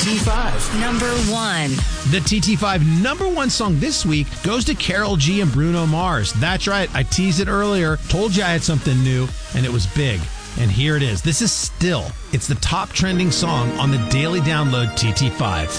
TT5. Number 1. The TT5 number 1 song this week goes to Karol G and Bruno Mars. That's right, I teased it earlier, told you I had something new, and it was big. And here it is. This is Still. It's the top trending song on the daily download TT5.